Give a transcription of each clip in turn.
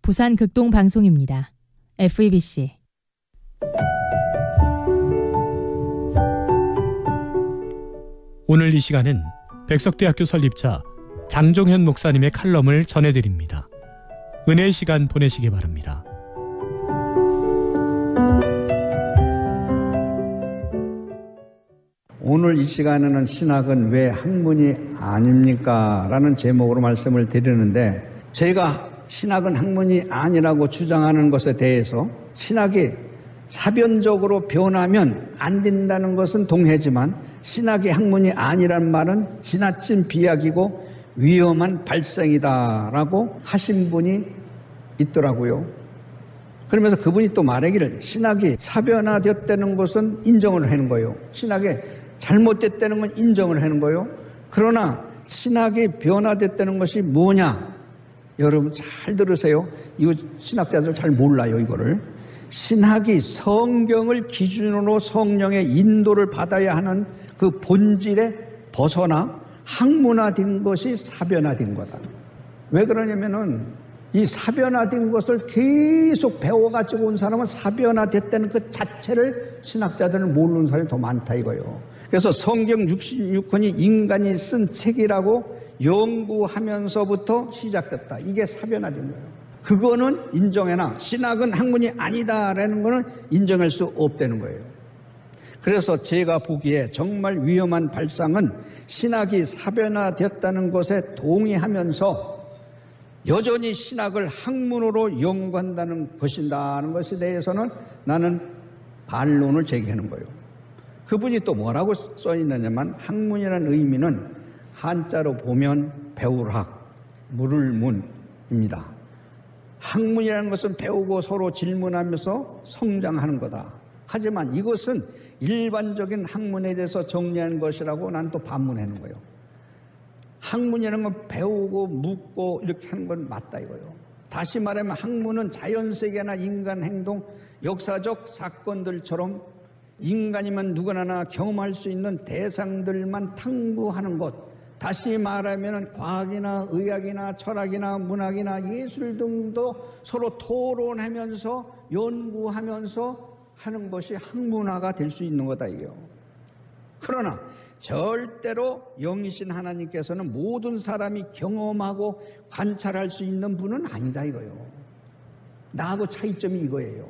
부산 극동방송입니다. FEBC 오늘 이 시간은 백석대학교 설립자 장종현 목사님의 칼럼을 전해드립니다. 은혜의 시간 보내시기 바랍니다. 오늘 이 시간에는 신학은 왜 학문이 아닙니까? 라는 제목으로 말씀을 드리는데, 제가 신학은 학문이 아니라고 주장하는 것에 대해서 신학이 사변적으로 변하면 안 된다는 것은 동의하지만 신학이 학문이 아니란 말은 지나친 비약이고 위험한 발상이다라고 하신 분이 있더라고요. 그러면서 그분이 또 말하기를 신학이 사변화되었다는 것은 인정을 하는 거예요. 신학이 잘못됐다는 건 인정을 하는 거예요. 그러나 신학이 변화됐다는 것이 뭐냐? 여러분 잘 들으세요. 이거 신학자들 잘 몰라요, 이거를. 신학이 성경을 기준으로 성령의 인도를 받아야 하는 그 본질에 벗어나 학문화된 것이 사변화된 거다. 왜 그러냐면은 이 사변화된 것을 계속 배워가지고 온 사람은 사변화됐다는 그 자체를 신학자들은 모르는 사람이 더 많다 이거예요. 그래서 성경 66권이 인간이 쓴 책이라고 연구하면서부터 시작됐다. 이게 사변화된 거예요. 그거는 인정해나 신학은 학문이 아니다라는 거는 인정할 수 없다는 거예요. 그래서 제가 보기에 정말 위험한 발상은 신학이 사변화됐다는 것에 동의하면서 여전히 신학을 학문으로 연구한다는 것인다는 것에 대해서는 나는 반론을 제기하는 거예요. 그분이 또 뭐라고 써 있느냐면 학문이라는 의미는 한자로 보면 배울학, 물을 문입니다. 학문이라는 것은 배우고 서로 질문하면서 성장하는 거다. 하지만 이것은 일반적인 학문에 대해서 정리하는 것이라고 난 또 반문하는 거예요. 학문이라는 건 배우고 묻고 이렇게 하는 건 맞다 이거예요. 다시 말하면 학문은 자연세계나 인간 행동, 역사적 사건들처럼 인간이면 누구나 경험할 수 있는 대상들만 탐구하는 것. 다시 말하면 과학이나 의학이나 철학이나 문학이나 예술 등도 서로 토론하면서 연구하면서 하는 것이 학문화가 될 수 있는 거다 이게요. 그러나 절대로 영이신 하나님께서는 모든 사람이 경험하고 관찰할 수 있는 분은 아니다 이거예요. 나하고 차이점이 이거예요.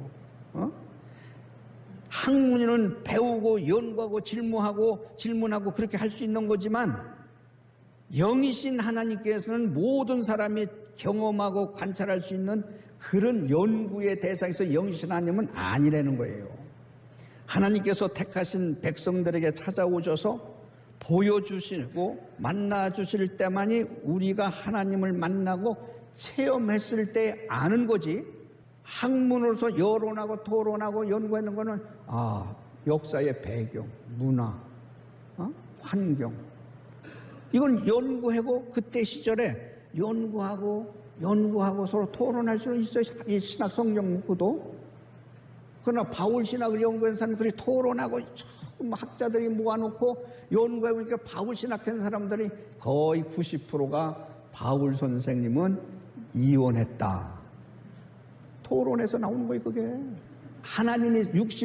학문은 배우고 연구하고 질문하고 그렇게 할 수 있는 거지만 영이신 하나님께서는 모든 사람이 경험하고 관찰할 수 있는 그런 연구의 대상에서 영이신 하나님은 아니라는 거예요. 하나님께서 택하신 백성들에게 찾아오셔서 보여주시고 만나주실 때만이 우리가 하나님을 만나고 체험했을 때 아는 거지, 학문으로서 여론하고 토론하고 연구하는 거는 역사의 배경, 문화, 환경, 이건 연구하고 그때 시절에 연구하고 서로 토론할 수는 있어요. 이 신학 성경 문구도. 그러나 바울 신학을 연구한 사람들이 토론하고 학자들이 모아놓고 연구해보니까 바울 신학한 사람들이 거의 90%가 바울 선생님은 이혼했다. 토론에서 나오는 거예요, 그게. 하나님이